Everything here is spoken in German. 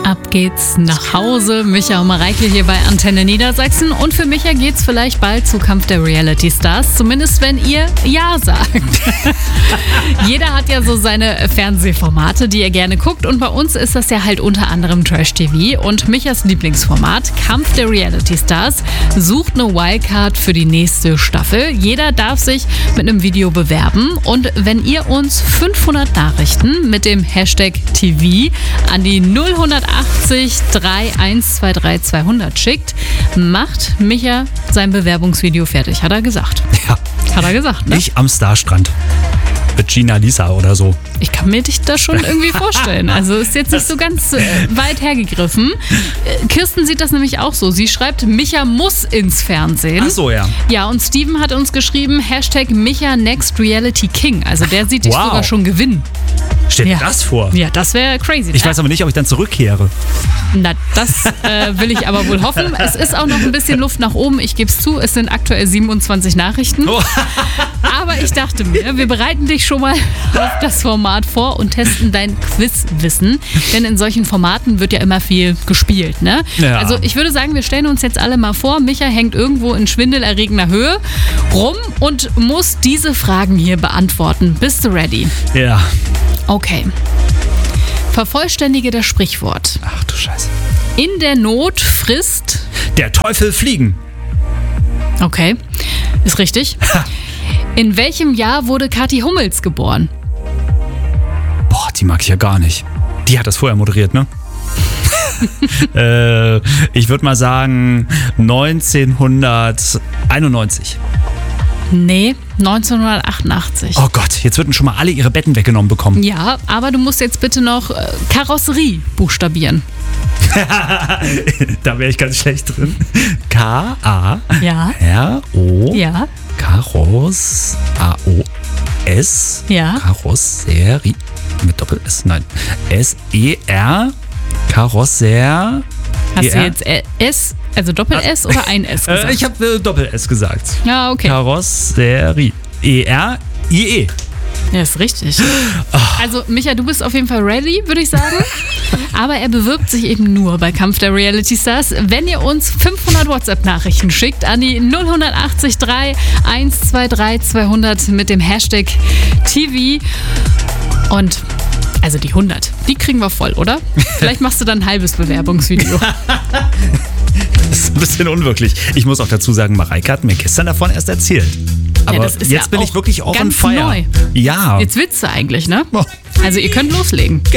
Ab geht's nach Hause. Micha und Mareike hier bei Antenne Niedersachsen. Und für Micha geht's vielleicht bald zu Kampf der Reality Stars. Zumindest wenn ihr Ja sagt. Jeder hat ja so seine Fernsehformate, die er gerne guckt. Und bei uns ist das ja halt unter anderem Trash TV. Und Michas Lieblingsformat, Kampf der Reality Stars, sucht eine Wildcard für die nächste Staffel. Jeder darf sich mit einem Video bewerben. Und wenn ihr uns 500 Nachrichten mit dem Hashtag TV an die 0180 3123 200 schickt, macht Micha sein Bewerbungsvideo fertig, hat er gesagt. Ja. Hat er gesagt, ne? Nicht am Starstrand. Mit Gina Lisa oder so. Ich kann mir dich da schon irgendwie vorstellen. Also ist jetzt nicht so ganz weit hergegriffen. Kirsten sieht das nämlich auch so. Sie schreibt, Micha muss ins Fernsehen. Ach so, ja. Ja, und Steven hat uns geschrieben, Hashtag Micha Next Reality King. Also der sieht dich sogar schon gewinnen. Stell dir das vor. Ja, das wäre crazy. Ich weiß aber nicht, ob ich dann zurückkehre. Na, das will ich aber wohl hoffen. Es ist auch noch ein bisschen Luft nach oben. Ich gebe es zu, es sind aktuell 27 Nachrichten. Oh. Aber ich dachte mir, wir bereiten dich schon mal auf das Format vor und testen dein Quizwissen. Denn in solchen Formaten wird ja immer viel gespielt, ne? Ja. Also ich würde sagen, wir stellen uns jetzt alle mal vor, Micha hängt irgendwo in schwindelerregender Höhe rum und muss diese Fragen hier beantworten. Bist du ready? Ja. Okay. Vervollständige das Sprichwort. Ach du Scheiße. In der Not frisst... Der Teufel fliegen. Okay, ist richtig. In welchem Jahr wurde Kathi Hummels geboren? Boah, die mag ich ja gar nicht. Die hat das vorher moderiert, ne? Ich würde mal sagen 1991. Nee, 1988. Oh Gott, jetzt würden schon mal alle ihre Betten weggenommen bekommen. Ja, aber du musst jetzt bitte noch Karosserie buchstabieren. Da wäre ich ganz schlecht drin. K-A-R-O. Ja. Karos. A-O-S. Ja. Karosserie. Mit Doppel-S? Nein. S-E-R. Karosser. Hast du jetzt S, also Doppel-S oder ein S gesagt? Ich habe Doppel-S gesagt. Ja, okay. Karosserie. E-R-I-E. Ja, ist richtig. Also, Micha, du bist auf jeden Fall ready, würde ich sagen. Aber er bewirbt sich eben nur bei Kampf der Reality Stars, wenn ihr uns 500 WhatsApp-Nachrichten schickt an die 0180 123 200 mit dem Hashtag TV. Und also die 100, die kriegen wir voll, oder? Vielleicht machst du dann ein halbes Bewerbungsvideo. Das ist ein bisschen unwirklich. Ich muss auch dazu sagen, Mareike hat mir gestern davon erst erzählt. Aber das ist jetzt ja bin ich wirklich auch on ganz fire. neu. Ja. Jetzt willst du eigentlich, ne? Also ihr könnt loslegen.